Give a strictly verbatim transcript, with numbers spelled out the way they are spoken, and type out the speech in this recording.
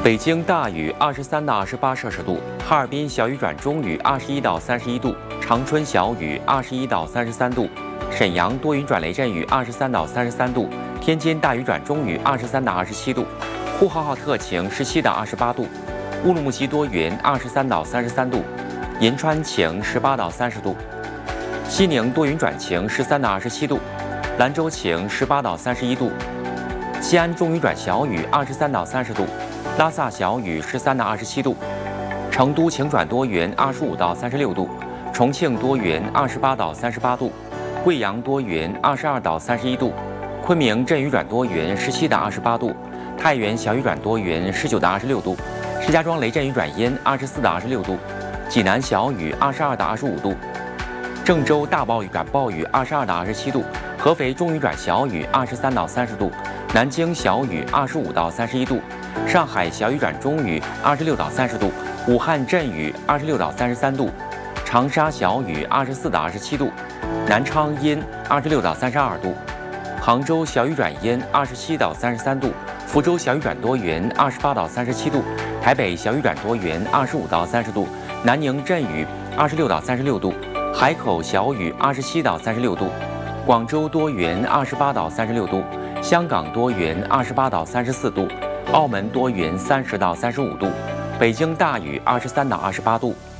北京大雨，二十三到二十八摄氏度；哈尔滨小雨转中雨，二十一到三十一度；长春小雨，二十一到三十三度；沈阳多云转雷阵雨，二十三到三十三度；天津大雨转中雨，二十三到二十七度；呼和浩特晴，十七到二十八度；乌鲁木齐多云，二十三到三十三度；银川晴，十八到三十度；西宁多云转晴，十三到二十七度；兰州晴，十八到三十一度；西安中雨转小雨，二十三到三十度；拉萨小雨，十三到二十七度；成都晴转多云，二十五到三十六度；重庆多云，二十八到三十八度；贵阳多云，二十二到三十一度；昆明阵雨转多云，十七到二十八度；太原小雨转多云，十九到二十六度；石家庄雷阵雨转阴，二十四到二十六度；济南小雨，二十二到二十五度；郑州大暴雨转暴雨，二十二到二十七度；合肥中雨转小雨，二十三到三十度；南京小雨，二十五到三十一度；上海小雨转中雨，二十六到三十度；武汉阵雨，二十六到三十三度；长沙小雨，二十四到二十七度；南昌阴，二十六到三十二度；杭州小雨转阴，二十七到三十三度；福州小雨转多云，二十八到三十七度；台北小雨转多云，二十五到三十度；南宁阵雨，二十六到三十六度；海口小雨，二十七到三十六度；广州多云，二十八到三十六度；香港多云，二十八到三十四度；澳门多云，三十到三十五度；北京大雨，二十三到二十八度。